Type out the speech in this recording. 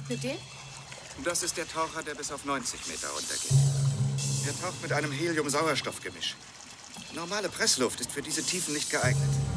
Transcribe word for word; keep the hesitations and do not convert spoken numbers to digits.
Mit dem? Das ist der Taucher, der bis auf neunzig Meter runtergeht. Er taucht mit einem Helium-Sauerstoff-Gemisch. Normale Pressluft ist für diese Tiefen nicht geeignet.